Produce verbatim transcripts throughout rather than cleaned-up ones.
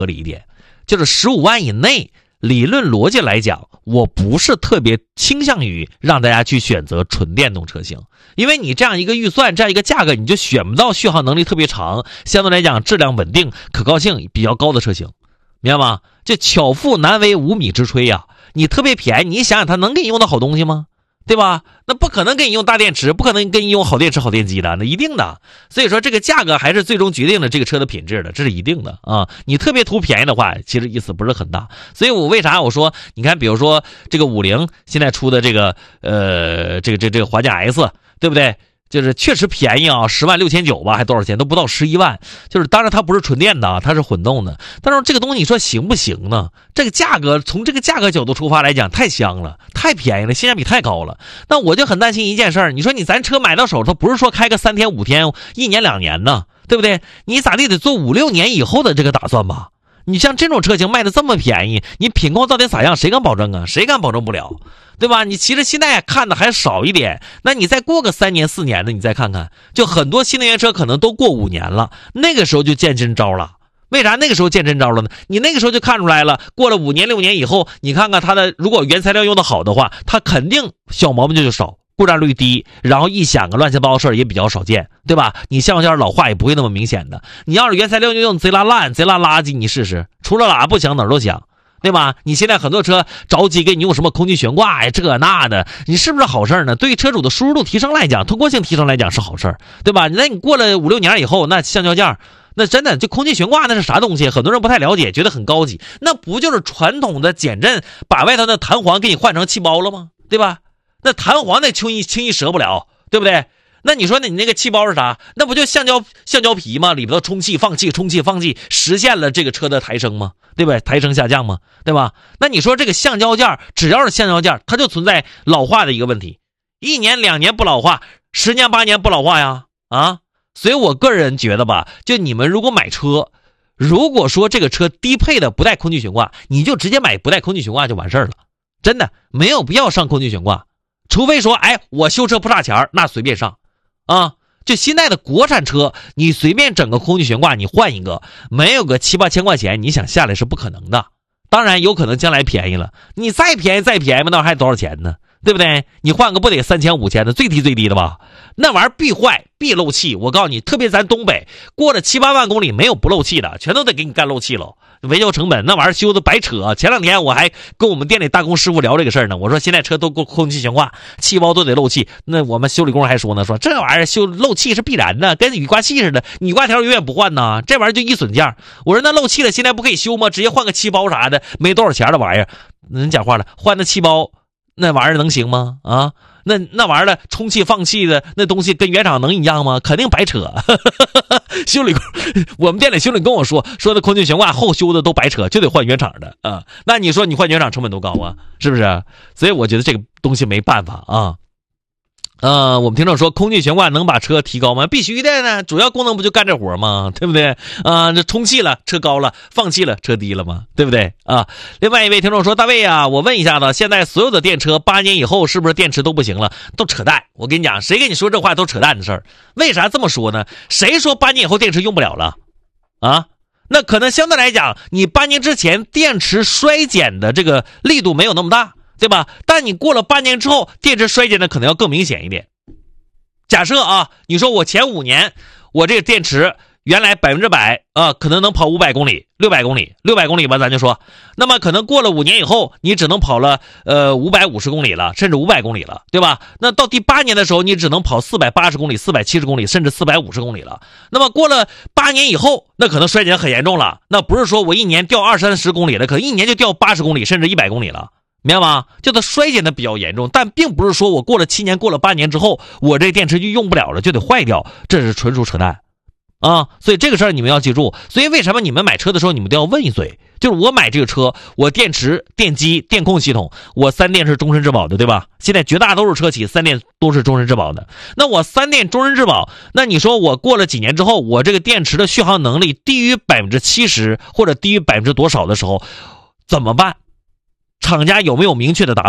合理一点，就是十五万以内，理论逻辑来讲，我不是特别倾向于让大家去选择纯电动车型，因为你这样一个预算，这样一个价格，你就选不到续航能力特别长，相对来讲质量稳定、可靠性比较高的车型，明白吗？就巧妇难为无米之炊呀、啊！你特别便宜，你想想它能给你用到好东西吗？对吧？那不可能给你用大电池，不可能给你用好电池好电机的，那一定的。所以说这个价格还是最终决定了这个车的品质的，这是一定的啊。你特别图便宜的话，其实意思不是很大。所以我为啥我说，你看，比如说这个五菱现在出的这个呃这个这这个华驾 S， 对不对？就是确实便宜啊，十万六千九吧，还多少钱都不到十一万。就是当然它不是纯电的，它是混动的。但是这个东西你说行不行呢？这个价格从这个价格角度出发来讲，太香了，太便宜了，性价比太高了。那我就很担心一件事儿，你说你咱车买到手，它不是说开个三天五天、一年两年呢，对不对？你咋地得做五六年以后的这个打算吧？你像这种车型卖的这么便宜，你品控到底咋样？谁敢保证啊？谁敢保证不了？对吧？你其实现在看的还少一点，那你再过个三年四年的，你再看看，就很多新能源车可能都过五年了，那个时候就见真招了。为啥那个时候见真招了呢？你那个时候就看出来了，过了五年六年以后，你看看它的，如果原材料用的好的话，它肯定小毛病就少，故障率低，然后一响个乱七八糟事儿也比较少见，对吧？你橡胶老化也不会那么明显的。你要是原材料用贼拉烂、贼拉垃圾，你试试，除了喇叭不响哪儿都响。对吧？你现在很多车着急给你用什么空气悬挂呀，这那的，你是不是好事呢？对于车主的舒适度提升来讲，通过性提升来讲是好事，对吧？那你过了五六年以后，那橡胶件那真的就空气悬挂那是啥东西？很多人不太了解，觉得很高级，那不就是传统的减震把外头的弹簧给你换成气包了吗？对吧？那弹簧那轻易轻易折不了，对不对？那你说你那个气包是啥？那不就橡胶橡胶皮吗？里边充气放气充气放气，实现了这个车的抬升吗？对吧？抬升下降吗？对吧？那你说这个橡胶件，只要是橡胶件，它就存在老化的一个问题，一年两年不老化，十年八年不老化呀啊！所以我个人觉得吧，就你们如果买车，如果说这个车低配的不带空气悬挂，你就直接买不带空气悬挂就完事儿了，真的没有必要上空气悬挂，除非说哎我修车不差钱那随便上。啊，就现在的国产车，你随便整个空气悬挂，你换一个，没有个七八千块钱，你想下来是不可能的。当然有可能将来便宜了，你再便宜再便宜那还多少钱呢？对不对？你换个不得三千五千的，最低最低的吧？那玩意儿必坏必漏气，我告诉你，特别咱东北过了七八万公里没有不漏气的，全都得给你干漏气了。维修成本那玩意儿修的白扯。前两天我还跟我们店里大工师傅聊这个事儿呢，我说现在车都过空气悬挂，气包都得漏气。那我们修理工还说呢，说这玩意儿修漏气是必然的，跟雨刮器似的，雨刮条永远不换呢，这玩意儿就一损件。我说那漏气了现在不可以修吗？直接换个气包啥的，没多少钱的玩意儿。人讲话了，换的气包那玩意儿能行吗？啊，那那玩意儿的充气放气的那东西跟原厂能一样吗？肯定白扯。修理工，我们店里修理跟我说，说的空气悬挂后修的都白扯，就得换原厂的啊。那你说你换原厂成本多高啊？是不是？所以我觉得这个东西没办法啊。呃，我们听众说空气悬挂能把车提高吗？必须的呢，主要功能不就干这活吗？对不对？啊，这充气了车高了，放气了车低了吗？对不对啊？另外一位听众说，大卫啊，我问一下子，现在所有的电车八年以后是不是电池都不行了？都扯淡！我跟你讲，谁跟你说这话都扯淡的事儿。为啥这么说呢？谁说八年以后电池用不了了？啊？那可能相对来讲，你八年之前电池衰减的这个力度没有那么大。对吧？但你过了八年之后，电池衰减的可能要更明显一点。假设啊，你说我前五年，我这个电池原来百分之百啊，可能能跑五百公里、六百公里、六百公里吧，咱就说，那么可能过了五年以后，你只能跑了呃五百五十公里了，甚至五百公里了，对吧？那到第八年的时候，你只能跑四百八十公里、四百七十公里，甚至四百五十公里了。那么过了八年以后，那可能衰减很严重了。那不是说我一年掉二三十公里了，可能一年就掉八十公里，甚至一百公里了。明白吗？就它衰减的比较严重，但并不是说我过了七年过了八年之后我这电池就用不了了，就得坏掉，这是纯属扯淡啊！所以这个事儿你们要记住。所以为什么你们买车的时候你们都要问一嘴，就是我买这个车，我电池、电机、电控系统，我三电是终身质保的，对吧？现在绝大多数车企三电都是终身质保的。那我三电终身质保，那你说我过了几年之后，我这个电池的续航能力低于百分之七十或者低于百分之多少的时候怎么办？厂家有没有明确的答复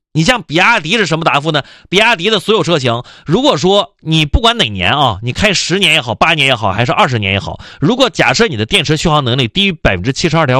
你像比亚迪是什么答复呢？比亚迪的所有车型，如果说你不管哪年啊，你开十年也好，八年也好，还是二十年也好，如果假设你的电池续航能力低于百分之七十二点